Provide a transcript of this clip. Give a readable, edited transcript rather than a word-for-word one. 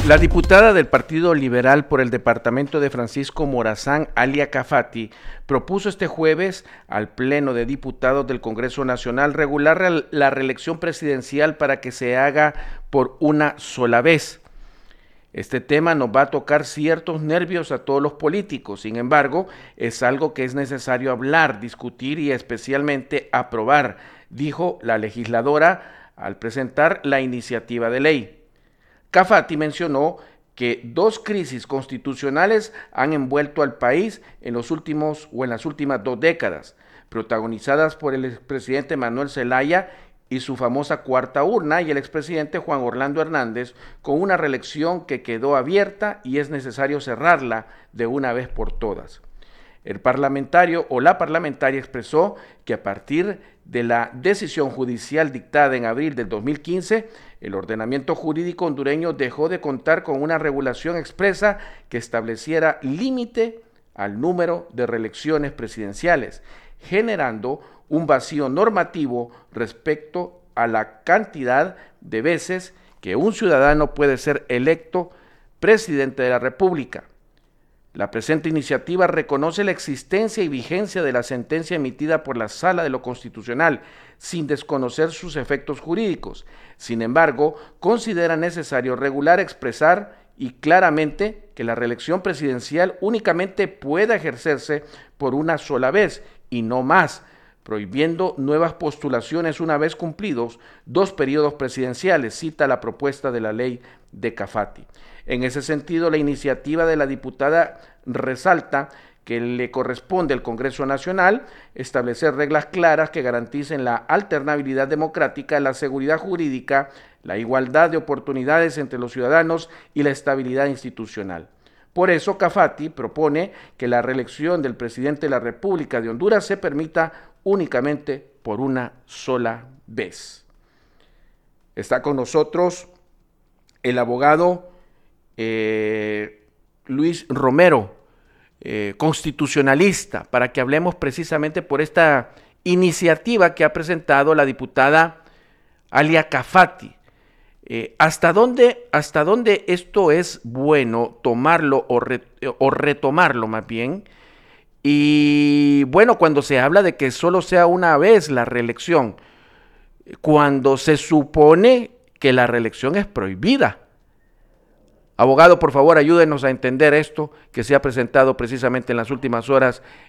La diputada del Partido Liberal por el departamento de Francisco Morazán, Alia Cafati, propuso este jueves al Pleno de Diputados del Congreso Nacional regular la reelección presidencial para que se haga por una sola vez. Este tema nos va a tocar ciertos nervios a todos los políticos, sin embargo, es algo que es necesario hablar, discutir y especialmente aprobar, dijo la legisladora al presentar la iniciativa de ley. Cafati mencionó que dos crisis constitucionales han envuelto al país en las últimas 2 décadas, protagonizadas por el expresidente Manuel Zelaya y su famosa cuarta urna y el expresidente Juan Orlando Hernández, con una reelección que quedó abierta y es necesario cerrarla de una vez por todas. El parlamentario o la parlamentaria expresó que a partir de la decisión judicial dictada en abril del 2015, el ordenamiento jurídico hondureño dejó de contar con una regulación expresa que estableciera límite al número de reelecciones presidenciales, generando un vacío normativo respecto a la cantidad de veces que un ciudadano puede ser electo presidente de la República. La presente iniciativa reconoce la existencia y vigencia de la sentencia emitida por la Sala de lo Constitucional, sin desconocer sus efectos jurídicos. Sin embargo, considera necesario regular, expresar y claramente que la reelección presidencial únicamente pueda ejercerse por una sola vez y no más, prohibiendo nuevas postulaciones una vez cumplidos 2 periodos presidenciales, cita la propuesta de la ley de Cafati. En ese sentido, la iniciativa de la diputada resalta que le corresponde al Congreso Nacional establecer reglas claras que garanticen la alternabilidad democrática, la seguridad jurídica, la igualdad de oportunidades entre los ciudadanos y la estabilidad institucional. Por eso, Cafati propone que la reelección del presidente de la República de Honduras se permita únicamente por una sola vez. Está con nosotros el abogado Luis Romero, constitucionalista, para que hablemos precisamente por esta iniciativa que ha presentado la diputada Alia Cafati. ¿Hasta dónde esto es bueno tomarlo o retomarlo más bien? Y bueno, cuando se habla de que solo sea una vez la reelección, cuando se supone que la reelección es prohibida. Abogado, por favor, ayúdenos a entender esto que se ha presentado precisamente en las últimas horas